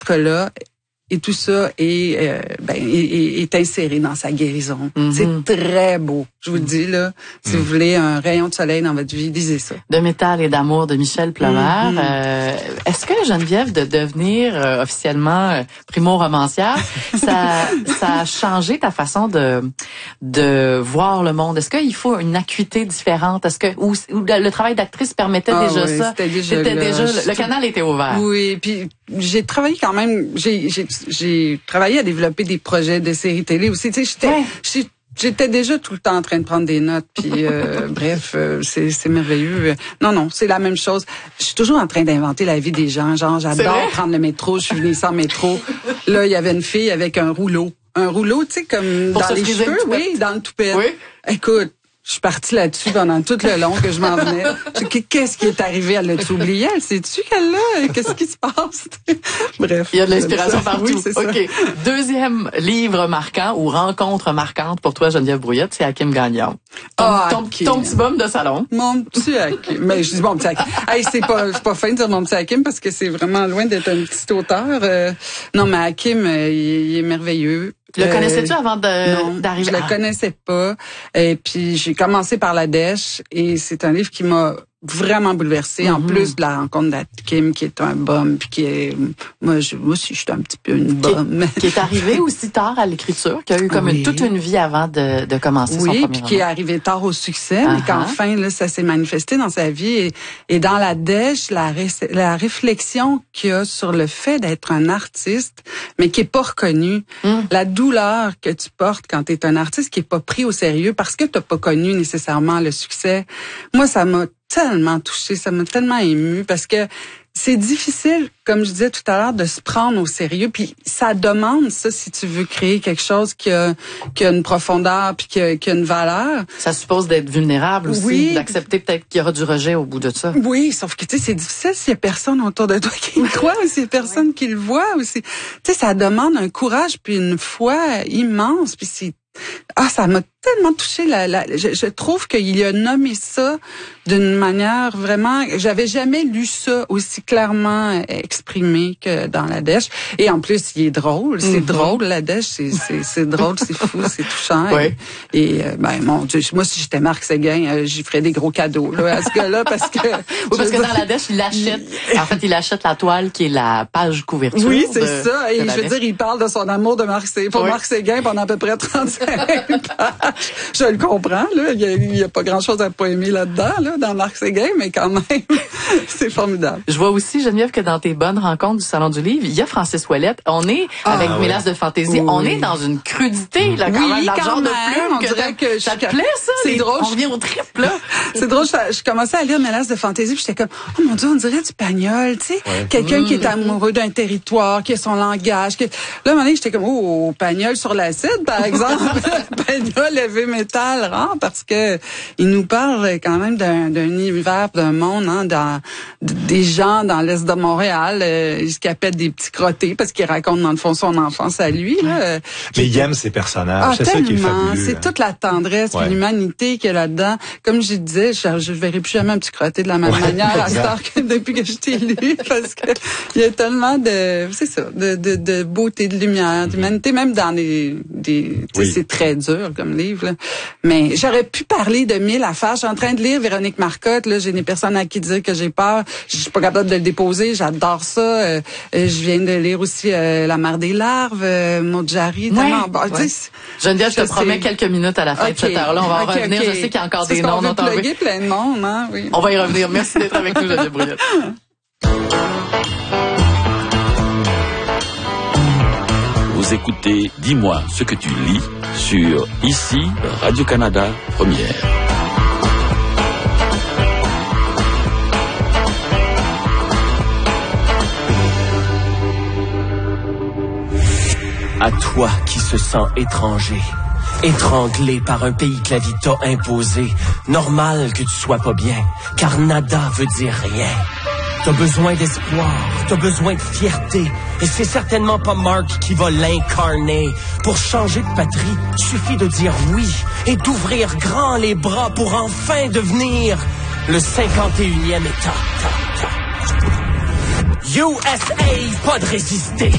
là. Et tout ça est inséré dans sa guérison. Mm-hmm. C'est très beau. Je vous dis, là, si vous voulez un rayon de soleil dans votre vie, lisez ça. De métal et d'amour de Michel Plomer. Est-ce que Geneviève, de devenir officiellement primo-romancière, ça a changé ta façon de voir le monde? Est-ce qu'il faut une acuité différente? Est-ce que ou le travail d'actrice permettait déjà ça? C'était déjà le canal était ouvert. Oui, puis j'ai travaillé quand même. J'ai travaillé à développer des projets de séries télé aussi. Tu sais, j'étais déjà tout le temps en train de prendre des notes. Puis bref, c'est merveilleux. Non, c'est la même chose. Je suis toujours en train d'inventer la vie des gens. Genre, j'adore prendre le métro. Je suis venue sans métro. Là, il y avait une fille avec un rouleau. Un rouleau, tu sais, comme pour dans les cheveux, oui, dans le toupette. Oui. Écoute. Je suis partie là-dessus pendant tout le long que je m'en venais. Qu'est-ce qui est arrivé? Elle l'a-tu oublié? Elle sait-tu qu'elle l'a? Qu'est-ce qui se passe? Bref. Il y a de l'inspiration partout. Oui, c'est ça. OK. Deuxième livre marquant ou rencontre marquante pour toi, Geneviève Brouillette, c'est Hakim Gagnon. Ton petit bum de salon. Mon petit Hakim. Mais je dis mon petit Hakim. Hey, c'est pas fin de dire mon petit Hakim parce que c'est vraiment loin d'être un petit auteur. Non, mais Hakim, il est merveilleux. Le connaissais-tu avant d'arriver? Je le connaissais pas. Et puis j'ai commencé par La Dèche et c'est un livre qui m'a vraiment bouleversée, en plus de la rencontre d'Hakim, qui est un bum, puis qui est... Moi aussi, je suis un petit peu une bum. Qui est arrivé aussi tard à l'écriture, qui a eu comme toute une vie avant de commencer son premier roman. Oui, puis qui est arrivé tard au succès, mais qu'enfin, là, ça s'est manifesté dans sa vie. Et dans La Dèche, la réflexion qu'il y a sur le fait d'être un artiste, mais qui est pas reconnu, la douleur que tu portes quand tu es un artiste qui est pas pris au sérieux parce que t'as pas connu nécessairement le succès. Moi, ça m'a tellement touchée, ça m'a tellement émue parce que c'est difficile, comme je disais tout à l'heure, de se prendre au sérieux. Puis ça demande ça si tu veux créer quelque chose qui a une profondeur puis qui a une valeur. Ça suppose d'être vulnérable aussi, d'accepter peut-être qu'il y aura du rejet au bout de ça. Oui, sauf que tu sais, c'est difficile s'il y a personne autour de toi qui le croit ou s'il y a personne qui le voit aussi. Tu sais, ça demande un courage puis une foi immense. Puis ça m'a tellement touchée. Je trouve qu'il a nommé ça d'une manière vraiment... J'avais jamais lu ça aussi clairement exprimé que dans La Dèche. Et en plus, il est drôle. C'est drôle, La Dèche. C'est drôle, c'est fou, c'est touchant. Oui. Et mon Dieu, moi, si j'étais Marc Séguin, j'y ferais des gros cadeaux là, à ce gars-là parce que... Oui, parce que dans La Dèche, il achète la toile qui est la page couverture. Oui, c'est ça. Et je veux dire, il parle de son amour de Marc Séguin pendant à peu près 35 pages. Je le comprends, là. Il y a pas grand-chose à pas aimer là-dedans, là, dans Marc Séguin, mais quand même, c'est formidable. Je vois aussi, Geneviève, que dans tes bonnes rencontres du Salon du Livre, il y a Francis Ouellette. On est, avec Mélasse de fantaisie, on est dans une crudité, là, quand même, dans le genre de plume. On dirait que ça te plaît, ça? C'est drôle. On revient au trip, là. C'est drôle, je commençais à lire Mélasse de fantaisie, puis j'étais comme, oh mon Dieu, on dirait du Pagnol, tu sais. Quelqu'un qui est amoureux d'un territoire, qui a son langage. Là, à un moment donné, j'étais comme, Pagnol sur l'acide, par exemple. Pagnol, heavy metal, rare, parce que il nous parle quand même d'un univers, d'un monde, des gens dans l'est de Montréal, qui appellent des petits crottés, parce qu'il raconte dans le fond son enfance à lui, là. Mais il aime ses personnages, c'est ça qui est fabuleux. C'est toute la tendresse, l'humanité qu'il y a là-dedans. Comme je disais, je verrai plus jamais un petit crotté de la même manière à Star que depuis que je t'ai lu, parce que il y a tellement de beauté, de lumière, d'humanité, même dans c'est très dur comme livre, là. Mais j'aurais pu parler de 1000 affaires. Je suis en train de lire Véronique Marcotte, là, j'ai des personnes à qui dire que j'ai peur. Je suis pas capable de le déposer, j'adore ça. Je viens de lire aussi La Mère des larves, Maud Jarry, tellement bon. Geneviève, je te promets quelques minutes à la fin de cette heure-là. On va en revenir. Je sais qu'il y a encore des noms dont on veut plugger plein de monde, hein, oui. On va y revenir. Merci d'être avec nous, Geneviève Brouillette. Vous écoutez Dis-moi ce que tu lis sur ici Radio-Canada Première. À toi qui se sens étranger, étranglé par un pays que la vie t'a imposé, normal que tu sois pas bien, car nada veut dire rien. T'as besoin d'espoir, t'as besoin de fierté, et c'est certainement pas Mark qui va l'incarner. Pour changer de patrie, suffit de dire oui et d'ouvrir grand les bras pour enfin devenir le 51e État. USA, pas de résister.